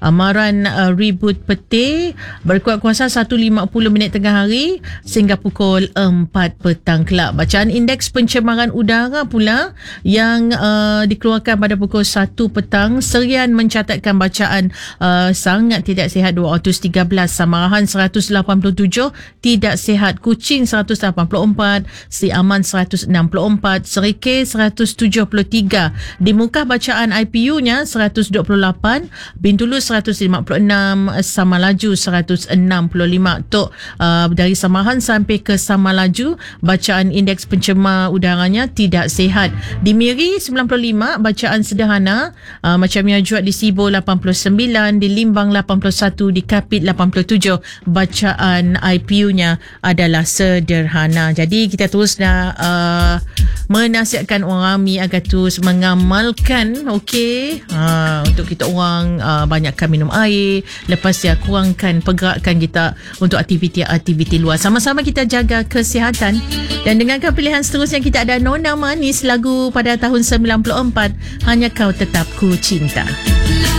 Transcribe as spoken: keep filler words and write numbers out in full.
Amaran uh, ribut peti berkuat kuasa satu lima puluh minit tengah hari sehingga pukul empat petang kelak. Bacaan indeks pencemaran udara pula yang uh, dikeluarkan pada pukul satu petang, Serian mencatatkan bacaan uh, sangat tidak sihat dua ratus tiga belas, Samarahan seratus lapan puluh tujuh, tidak sihat Kuching seratus lapan puluh empat, Seri Aman seratus enam puluh empat, Serikeh seratus tujuh puluh tiga. Di Mukah bacaan I P U-nya seratus dua puluh lapan, Bintulu seratus lima puluh enam, Samalaju seratus enam puluh lima. Tok uh, dari Samarahan sampai ke Samalaju bacaan indeks pencemar udaranya tidak sihat. Di Miri sembilan puluh lima, bacaan sederhana, uh, macam yang juga di Sibo lapan puluh sembilan, di Limbang lapan puluh satu, di Kapit lapan puluh tujuh, bacaan I P U-nya adalah sederhana. Jadi kita terus nak uh, menasihatkan orang ramai agar terus mengamalkan, okey, uh, untuk kita orang uh, banyakkan minum air, lepas dia kurangkan pergerakan kita untuk aktiviti-aktiviti luar. Sama-sama kita jaga kesihatan. Dan dengarkan pilihan seterusnya, kita ada Nona Manis, lagu pada tahun sembilan puluh empat, Hanya Kau Tetap Ku Cinta.